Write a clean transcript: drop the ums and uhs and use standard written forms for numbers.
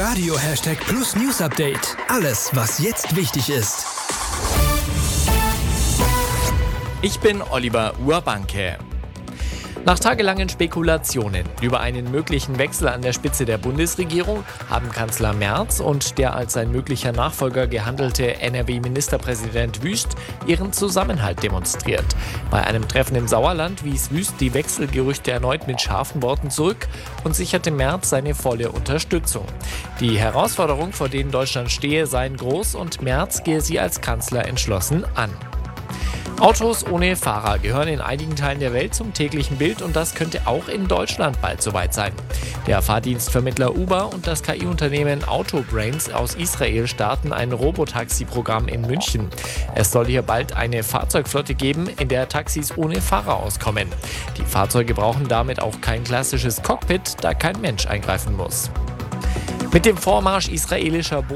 Inforadio #Plus News Update. Alles, was jetzt wichtig ist. Ich bin Oliver Urbanke. Nach tagelangen Spekulationen über einen möglichen Wechsel an der Spitze der Bundesregierung haben Kanzler Merz und der als sein möglicher Nachfolger gehandelte NRW-Ministerpräsident Wüst ihren Zusammenhalt demonstriert. Bei einem Treffen im Sauerland wies Wüst die Wechselgerüchte erneut mit scharfen Worten zurück und sicherte Merz seine volle Unterstützung. Die Herausforderungen, vor denen Deutschland stehe, seien groß und Merz gehe sie als Kanzler entschlossen an. Autos ohne Fahrer gehören in einigen Teilen der Welt zum täglichen Bild und das könnte auch in Deutschland bald soweit sein. Der Fahrdienstvermittler Uber und das KI-Unternehmen Autobrains aus Israel starten ein Robotaxi-Programm in München. Es soll hier bald eine Fahrzeugflotte geben, in der Taxis ohne Fahrer auskommen. Die Fahrzeuge brauchen damit auch kein klassisches Cockpit, da kein Mensch eingreifen muss. Mit dem Vormarsch israelischer